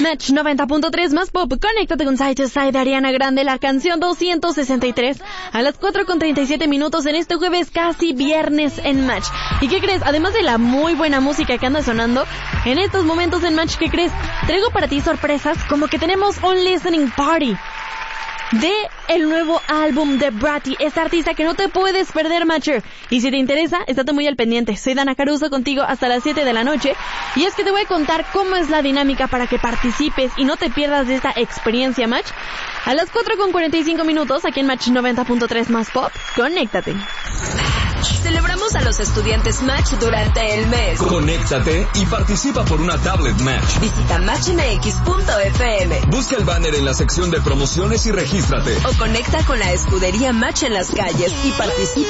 Match 90.3 más pop. Conéctate con Side to Side de Ariana Grande, la canción 263 a las 4:37 en este jueves casi viernes en Match. ¿Y qué crees? Además de la muy buena música que anda sonando en estos momentos en Match, ¿qué crees? Traigo para ti sorpresas como que tenemos un listening party de el nuevo álbum de Bratty, esta artista que no te puedes perder, Matcher. Y si te interesa, estate muy al pendiente. Soy Dana Caruso contigo hasta las 7 de la noche. Y es que te voy a contar cómo es la dinámica para que participes y no te pierdas de esta experiencia, Match. A las 4:45 aquí en Match 90.3 más pop. Conéctate. Celebramos a los estudiantes Match durante el mes. Conéctate y participa por una tablet Match. Visita matchmx.fm. Busca el banner en la sección de promociones y regístrate. O conecta con la escudería Match en las calles y participa